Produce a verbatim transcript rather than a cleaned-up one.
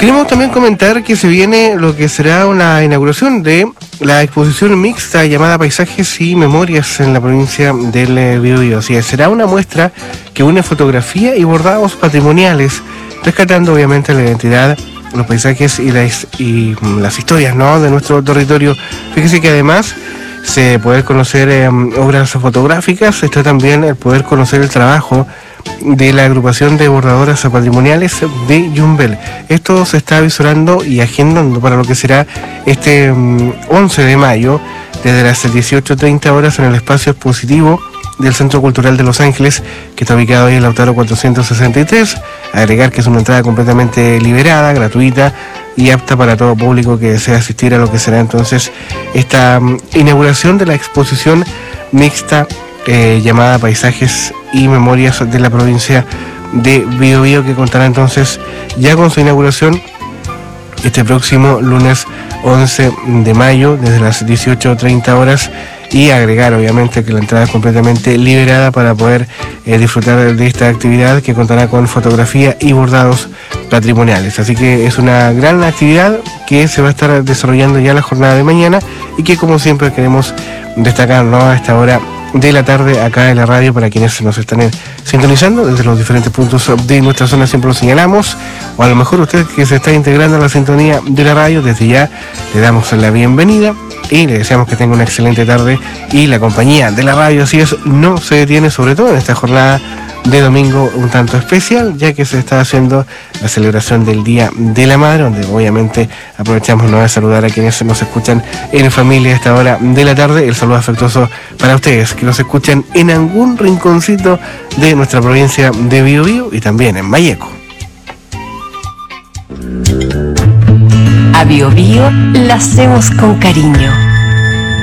Queremos también comentar que se viene lo que será una inauguración de la exposición mixta llamada Paisajes y Memorias en la provincia del Biobío. Así es, será una muestra que une fotografía y bordados patrimoniales, rescatando obviamente la identidad, los paisajes y las, y las historias, ¿no?, de nuestro territorio. Fíjese que además se poder conocer eh, obras fotográficas, está también el poder conocer el trabajo de la agrupación de bordadoras patrimoniales de Yumbel. Esto se está visorando y agendando para lo que será este um, once de mayo, desde las dieciocho treinta horas en el espacio expositivo del Centro Cultural de Los Ángeles, que está ubicado ahí en Lautaro cuatrocientos sesenta y tres. Agregar que es una entrada completamente liberada, gratuita y apta para todo público que desea asistir a lo que será entonces esta um, inauguración de la exposición mixta eh, llamada Paisajes y Memorias de la provincia de Biobío, que contará entonces ya con su inauguración este próximo lunes once de mayo desde las dieciocho treinta horas, y agregar obviamente que la entrada es completamente liberada para poder eh, disfrutar de esta actividad, que contará con fotografía y bordados patrimoniales. Así que es una gran actividad que se va a estar desarrollando ya la jornada de mañana y que, como siempre, queremos destacar, ¿no?, a esta hora de la tarde acá en la radio. Para quienes nos están eh, sintonizando desde los diferentes puntos de nuestra zona, siempre lo señalamos, o a lo mejor usted que se está integrando a la sintonía de la radio, desde ya le damos la bienvenida y le deseamos que tenga una excelente tarde, y la compañía de la radio, así es, no se detiene, sobre todo en esta jornada de domingo un tanto especial, ya que se está haciendo la celebración del Día de la Madre, donde obviamente aprovechamos, ¿no?, de saludar a quienes nos escuchan en familia a esta hora de la tarde. El saludo afectuoso para ustedes que nos escuchan en algún rinconcito de nuestra provincia de Biobío y también en Malleco. A Biobío la hacemos con cariño.